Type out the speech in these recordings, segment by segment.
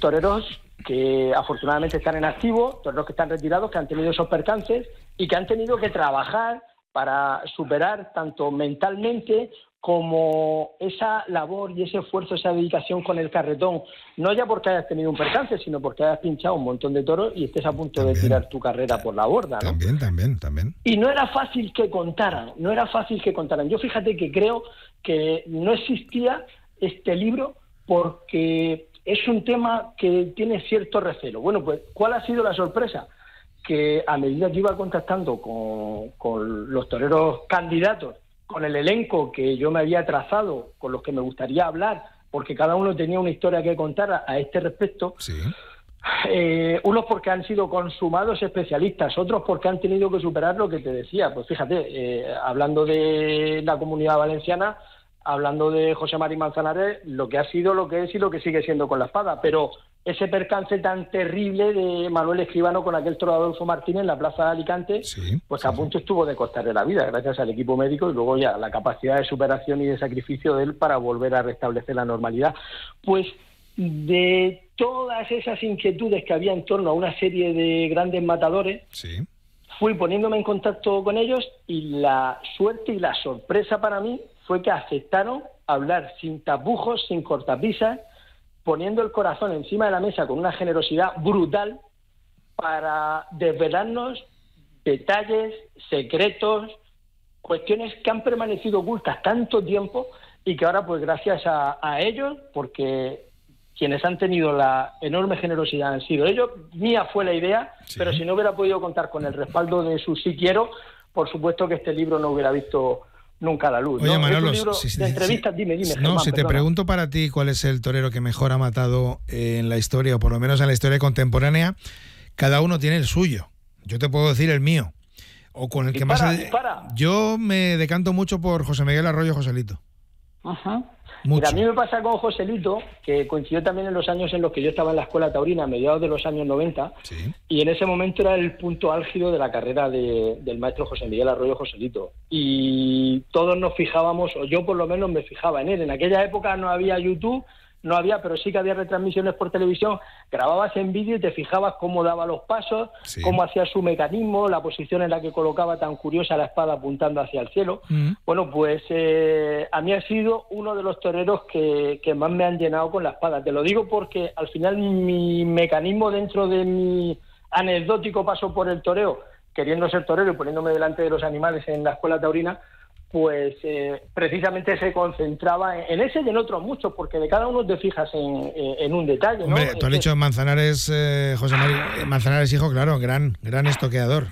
toreros que afortunadamente están en activo, toreros que están retirados, que han tenido esos percances y que han tenido que trabajar para superar tanto mentalmente como esa labor y ese esfuerzo, esa dedicación con el carretón, no ya porque hayas tenido un percance, sino porque hayas pinchado un montón de toros y estés a punto de tirar tu carrera por la borda, ¿no? También. Y no era fácil que contaran. Yo fíjate que creo que no existía este libro porque es un tema que tiene cierto recelo. Bueno, pues, ¿cuál ha sido la sorpresa? Que a medida que iba contactando con los toreros candidatos, con el elenco que yo me había trazado, con los que me gustaría hablar, porque cada uno tenía una historia que contar a este respecto, sí. Unos porque han sido consumados especialistas, otros porque han tenido que superar lo que te decía. Pues fíjate, hablando de la Comunidad Valenciana, hablando de José Mari Manzanares, lo que ha sido, lo que es y lo que sigue siendo con la espada, pero ese percance tan terrible de Manuel Escribano con aquel toro Adolfo Martínez en la plaza de Alicante, pues a punto estuvo de costarle la vida, gracias al equipo médico y luego ya la capacidad de superación y de sacrificio de él para volver a restablecer la normalidad. Pues de todas esas inquietudes que había en torno a una serie de grandes matadores, fui poniéndome en contacto con ellos y la suerte y la sorpresa para mí fue que aceptaron hablar sin tapujos, sin cortapisas, poniendo el corazón encima de la mesa con una generosidad brutal para desvelarnos detalles, secretos, cuestiones que han permanecido ocultas tanto tiempo y que ahora, pues gracias a ellos, porque quienes han tenido la enorme generosidad han sido ellos, mía fue la idea, pero si no hubiera podido contar con el respaldo de su sí quiero, por supuesto que este libro no hubiera visto nunca la luz. Oye, ¿no? Manolo, de entrevistas, dime, no, Germán, si te perdona. pregunto para ti cuál es el torero que mejor ha matado en la historia, o por lo menos en la historia contemporánea, cada uno tiene el suyo. Yo te puedo decir el mío. O con el que dispara. Yo me decanto mucho por José Miguel Arroyo Joselito. Ajá. Mucho. Mira, a mí me pasa con Joselito, que coincidió también en los años en los que yo estaba en la escuela taurina, a mediados de los años 90, y en ese momento era el punto álgido de la carrera del maestro José Miguel Arroyo Joselito. Y todos nos fijábamos, o yo por lo menos me fijaba en él. En aquella época no había YouTube, pero sí que había retransmisiones por televisión, grababas en vídeo y te fijabas cómo daba los pasos, cómo hacía su mecanismo, la posición en la que colocaba tan curiosa la espada apuntando hacia el cielo. Bueno, pues a mí ha sido uno de los toreros que más me han llenado con la espada. Te lo digo porque al final mi mecanismo dentro de mi anecdótico paso por el toreo, queriendo ser torero y poniéndome delante de los animales en la escuela taurina, pues precisamente se concentraba en ese y en otros muchos, porque de cada uno te fijas en un detalle, ¿no? Hombre, tú has dicho Manzanares, José María Manzanares, hijo, claro, gran estoqueador.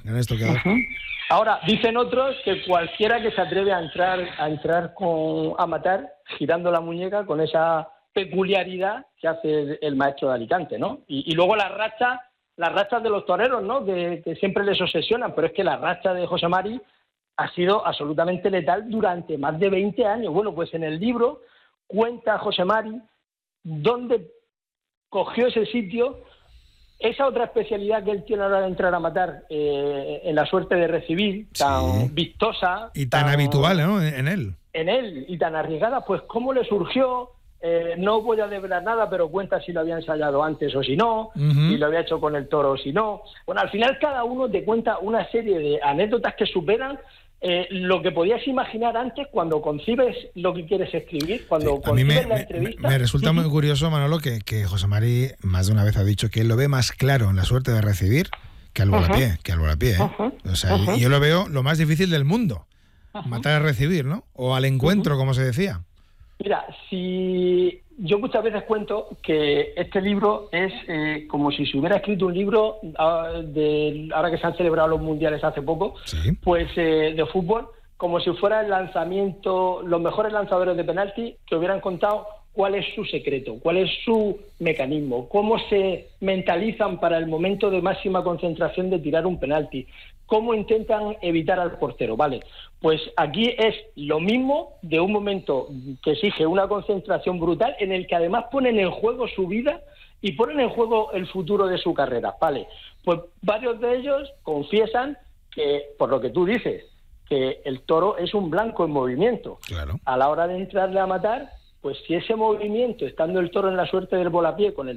Ahora, dicen otros que cualquiera que se atreve a entrar a matar, girando la muñeca, con esa peculiaridad que hace el maestro de Alicante, ¿no? Y luego las rachas de los toreros, ¿no? Que siempre les obsesionan, pero es que la racha de José Mari ha sido absolutamente letal durante más de 20 años. Bueno, pues en el libro cuenta José Mari dónde cogió ese sitio, esa otra especialidad que él tiene ahora de entrar a matar, en la suerte de recibir, tan vistosa. Y tan habitual, ¿no? En él. Y tan arriesgada, pues cómo le surgió. No voy a develar nada, pero cuenta si lo había ensayado antes o si no, si lo había hecho con el toro o si no. Bueno, al final cada uno te cuenta una serie de anécdotas que superan lo que podías imaginar antes cuando concibes lo que quieres escribir, cuando concibes la entrevista. Me resulta muy curioso, Manolo, que José Mari más de una vez ha dicho que él lo ve más claro en la suerte de recibir que al volapié, O sea, y yo lo veo lo más difícil del mundo, matar a recibir, ¿no? O al encuentro, como se decía. Mira, si yo muchas veces cuento que este libro es como si se hubiera escrito un libro ahora que se han celebrado los mundiales hace poco, pues de fútbol, como si fuera el lanzamiento, los mejores lanzadores de penalti que hubieran contado cuál es su secreto, cuál es su mecanismo, cómo se mentalizan para el momento de máxima concentración de tirar un penalti, cómo intentan evitar al portero, ¿vale? Pues aquí es lo mismo, de un momento que exige una concentración brutal, en el que además ponen en juego su vida y ponen en juego el futuro de su carrera, ¿vale? Pues varios de ellos confiesan que, por lo que tú dices, que el toro es un blanco en movimiento. Claro. A la hora de entrarle a matar, pues si ese movimiento, estando el toro en la suerte del volapié, con el